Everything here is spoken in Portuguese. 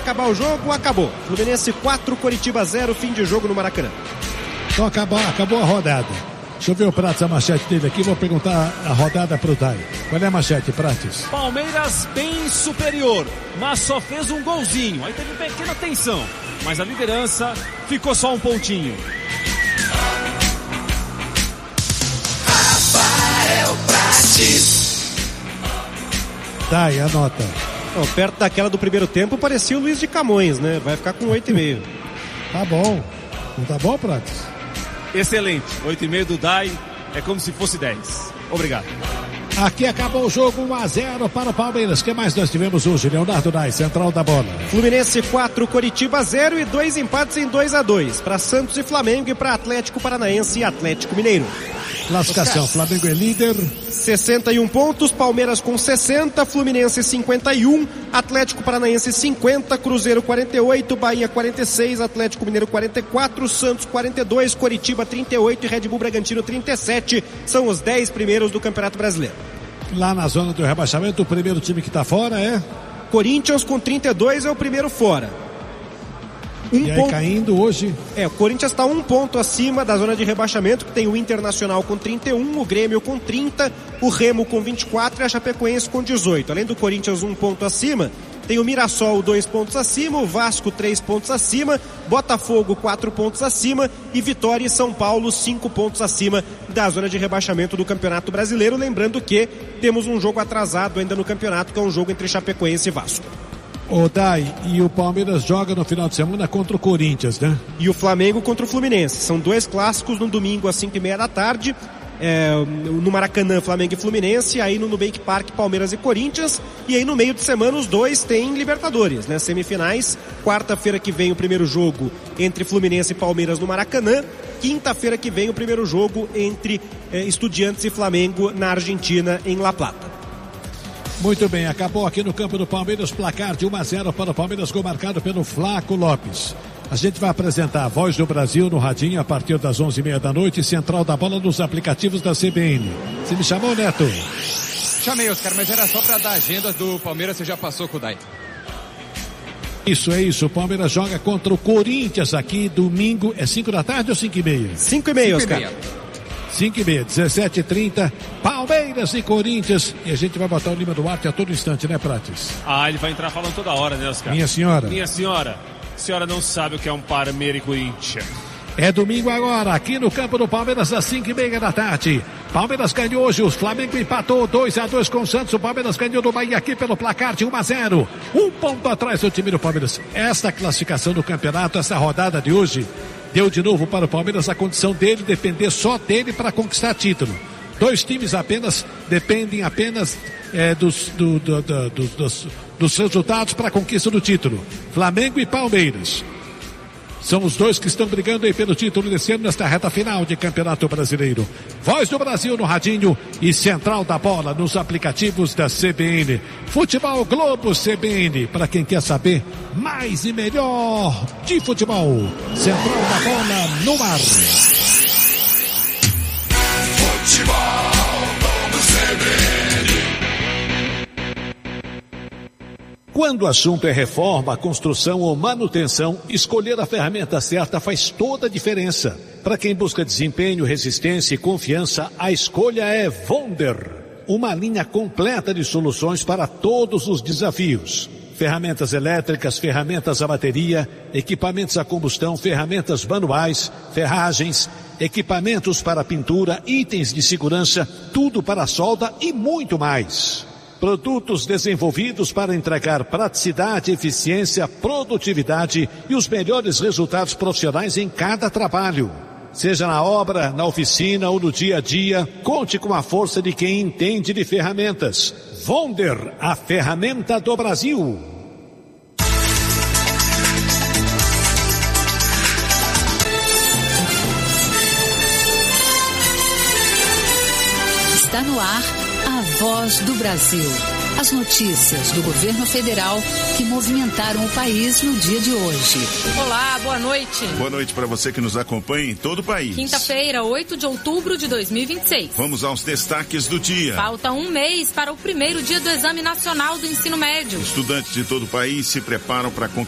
acabar o jogo, acabou. Fluminense 4, Coritiba 0, fim de jogo no Maracanã. Então acabou a rodada. Deixa eu ver o Prates, a manchete dele aqui, vou perguntar a rodada pro Dai. Qual é a manchete, Prates? Palmeiras bem superior, mas só fez um golzinho, aí teve pequena tensão, mas a liderança ficou só um pontinho. Rafael Prates. Dai, anota. Bom, perto daquela do primeiro tempo parecia o Luiz de Camões, né? Vai ficar com 8,5. Tá bom. Não tá bom, Prates? Excelente, 8,5 do Dai é como se fosse 10. Obrigado. Aqui acabou o jogo, 1-0 para o Palmeiras. O que mais nós tivemos hoje? Leonardo Dai, central da bola. Fluminense 4, Coritiba 0 e 2 empates em 2-2 para Santos e Flamengo e para Atlético Paranaense e Atlético Mineiro. Classificação, Flamengo é líder. 61 pontos, Palmeiras com 60, Fluminense 51, Atlético Paranaense 50, Cruzeiro 48, Bahia 46, Atlético Mineiro 44, Santos 42, Coritiba 38 e Red Bull Bragantino 37. São os 10 primeiros do Campeonato Brasileiro. Lá na zona do rebaixamento, o primeiro time que está fora é? Corinthians com 32 é o primeiro fora. E aí caindo hoje? O Corinthians está 1 ponto acima da zona de rebaixamento, que tem o Internacional com 31, o Grêmio com 30, o Remo com 24 e a Chapecoense com 18. Além do Corinthians 1 ponto acima, tem o Mirassol 2 pontos acima, o Vasco 3 pontos acima, Botafogo 4 pontos acima e Vitória e São Paulo 5 pontos acima da zona de rebaixamento do Campeonato Brasileiro. Lembrando que temos um jogo atrasado ainda no campeonato, que é um jogo entre Chapecoense e Vasco. O Dai, e o Palmeiras joga no final de semana contra o Corinthians, né? E o Flamengo contra o Fluminense. São 2 clássicos no domingo às 5:30 da tarde. No Maracanã, Flamengo e Fluminense. Aí no Nubank Park, Palmeiras e Corinthians. E aí no meio de semana os dois têm Libertadores, né? Semifinais. Quarta-feira que vem o primeiro jogo entre Fluminense e Palmeiras no Maracanã. Quinta-feira que vem o primeiro jogo entre Estudiantes e Flamengo na Argentina, em La Plata. Muito bem, acabou aqui no campo do Palmeiras, placar de 1-0 para o Palmeiras, gol marcado pelo Flaco Lopes. A gente vai apresentar a Voz do Brasil no radinho a partir das 11:30 da noite, central da bola nos aplicativos da CBN. Você me chamou, Neto? Chamei, Oscar, mas era só para dar agenda do Palmeiras, você já passou com o Dai. Isso, o Palmeiras joga contra o Corinthians aqui domingo, é 5 da tarde ou 5:30? 5:30, Oscar. 5:30, 17h30, Palmeiras e Corinthians. E a gente vai botar o Lima Duarte a todo instante, né, Prates? Ele vai entrar falando toda hora, né, Oscar? Minha senhora, a senhora não sabe o que é um Palmeiras e Corinthians. É domingo agora, aqui no campo do Palmeiras, às 5:30 da tarde. Palmeiras ganhou hoje, o Flamengo empatou 2-2 com o Santos. O Palmeiras ganhou do Bahia aqui pelo placar de 1-0. 1 ponto atrás do time do Palmeiras. Esta classificação do campeonato, essa rodada de hoje, deu de novo para o Palmeiras a condição dele depender só dele para conquistar título. 2 times apenas dependem dos resultados para a conquista do título. Flamengo e Palmeiras. São os 2 que estão brigando aí pelo título desse ano nesta reta final de Campeonato Brasileiro. Voz do Brasil no radinho e central da bola nos aplicativos da CBN. Futebol Globo CBN, para quem quer saber mais e melhor de futebol. Central da bola no ar. Futebol Globo CBN. Quando o assunto é reforma, construção ou manutenção, escolher a ferramenta certa faz toda a diferença. Para quem busca desempenho, resistência e confiança, a escolha é Wonder. Uma linha completa de soluções para todos os desafios. Ferramentas elétricas, ferramentas a bateria, equipamentos a combustão, ferramentas manuais, ferragens, equipamentos para pintura, itens de segurança, tudo para solda e muito mais. Produtos desenvolvidos para entregar praticidade, eficiência, produtividade e os melhores resultados profissionais em cada trabalho. Seja na obra, na oficina ou no dia a dia, conte com a força de quem entende de ferramentas. Wonder, a ferramenta do Brasil. Está no ar a Voz do Brasil. As notícias do governo federal que movimentaram o país no dia de hoje. Olá, boa noite. Boa noite para você que nos acompanha em todo o país. Quinta-feira, 8 de outubro de 2026. Vamos aos destaques do dia. Falta um mês para o primeiro dia do Exame Nacional do Ensino Médio. Estudantes de todo o país se preparam para conquistar